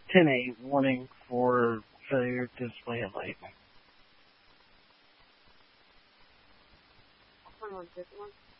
10-8 warning for failure to display a light. Hold on, this one.